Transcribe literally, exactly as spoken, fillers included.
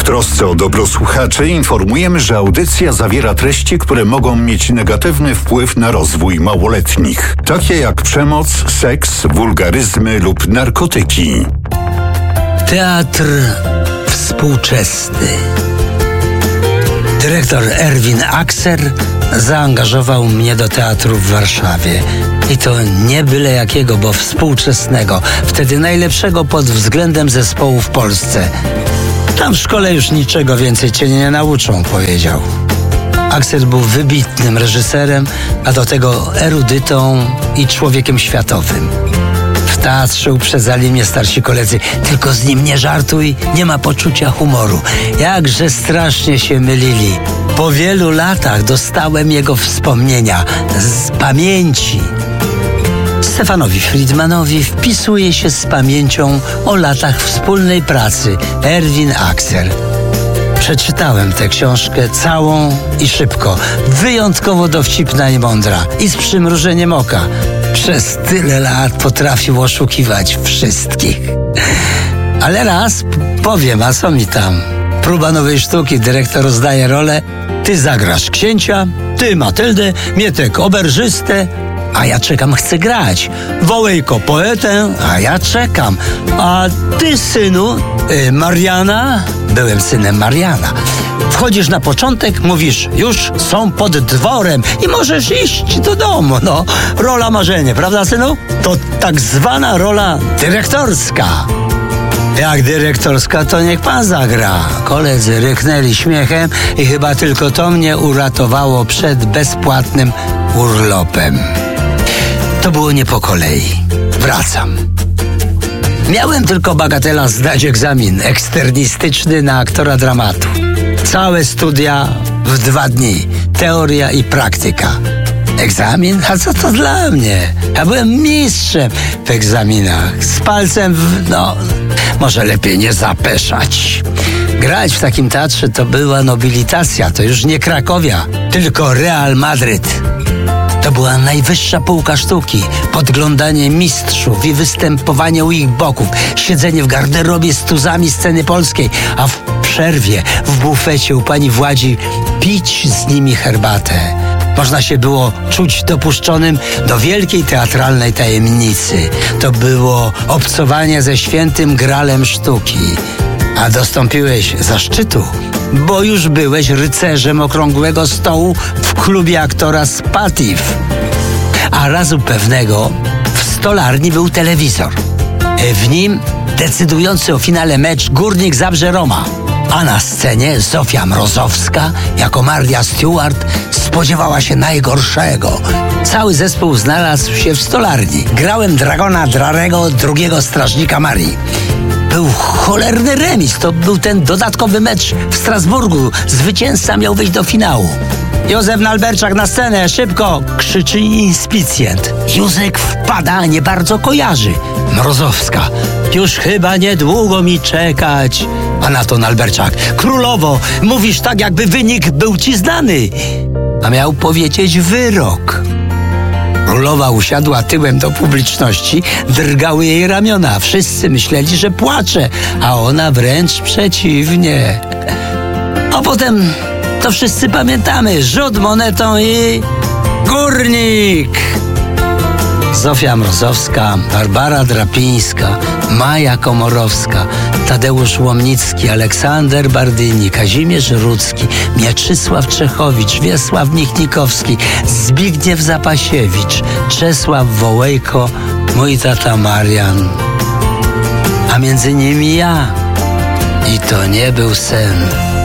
trosce o dobro słuchaczy informujemy, że audycja zawiera treści, które mogą mieć negatywny wpływ na rozwój małoletnich, takie jak przemoc, seks, wulgaryzmy lub narkotyki. Teatr współczesny. Dyrektor Erwin Akser zaangażował mnie do teatru w Warszawie. I to nie byle jakiego, bo współczesnego, wtedy najlepszego pod względem zespołu w Polsce. Tam w szkole już niczego więcej cię nie nauczą, powiedział. Akser był wybitnym reżyserem, a do tego erudytą i człowiekiem światowym. W teatrze uprzedzali mnie starsi koledzy: tylko z nim nie żartuj, nie ma poczucia humoru. Jakże strasznie się mylili. Po wielu latach dostałem jego wspomnienia z pamięci. Stefanowi Friedmanowi wpisuje się z pamięcią o latach wspólnej pracy Erwin Akser. Przeczytałem tę książkę całą i szybko, wyjątkowo dowcipna i mądra i z przymrużeniem oka. Przez tyle lat potrafił oszukiwać wszystkich. Ale raz powiem, a co mi tam? Próba nowej sztuki, dyrektor rozdaje rolę. Ty zagrasz księcia, ty Matyldę, Mietek oberżystę, a ja czekam, chcę grać. Wołejko poetę, a ja czekam. A ty, synu, y, Mariana, byłem synem Mariana. Wchodzisz na początek, mówisz: już są pod dworem i możesz iść do domu. No, rola marzenie, prawda, synu? To tak zwana rola dyrektorska. Jak dyrektorska, to niech pan zagra. Koledzy ryknęli śmiechem i chyba tylko to mnie uratowało przed bezpłatnym urlopem. To było nie po kolei. Wracam. Miałem tylko, bagatela, zdać egzamin eksternistyczny na aktora dramatu. Całe studia w dwa dni. Teoria i praktyka. Egzamin? A co to dla mnie? Ja byłem mistrzem w egzaminach. Z palcem w... no... może lepiej nie zapeszać. Grać w takim teatrze to była nobilitacja. To już nie Krakowia, tylko Real Madryt. To była najwyższa półka sztuki. Podglądanie mistrzów i występowanie u ich boków. Siedzenie w garderobie z tuzami sceny polskiej, a w przerwie w bufecie u pani Władzi pić z nimi herbatę. Można się było czuć dopuszczonym do wielkiej teatralnej tajemnicy. To było obcowanie ze świętym gralem sztuki. A dostąpiłeś zaszczytu, bo już byłeś rycerzem okrągłego stołu w klubie aktora Spatif. A razu pewnego w stolarni był telewizor. W nim decydujący o finale mecz Górnik Zabrze-Roma. A na scenie Zofia Mrozowska jako Maria Stewart spodziewała się najgorszego. Cały zespół znalazł się w stolarni. Grałem Dragona Drarego, drugiego strażnika Marii. Był cholerny remis. To był ten dodatkowy mecz w Strasburgu. Zwycięzca miał wyjść do finału. Józef Nalberczak na scenę, szybko! Krzyczy inspicjent. Józek wpada, nie bardzo kojarzy. Mrozowska: już chyba niedługo mi czekać. A na to Nalberczak: królowo, mówisz tak, jakby wynik był ci znany. A miał powiedzieć wyrok. Królowa usiadła tyłem do publiczności, drgały jej ramiona. Wszyscy myśleli, że płacze, a ona wręcz przeciwnie. A potem to wszyscy pamiętamy. Rzut monetą i Górnik. Zofia Mrozowska, Barbara Drapińska, Maja Komorowska, Tadeusz Łomnicki, Aleksander Bardyni, Kazimierz Rudzki, Mieczysław Czechowicz, Wiesław Michnikowski, Zbigniew Zapasiewicz, Czesław Wołejko, mój tata Marian. A między nimi ja. I to nie był sen.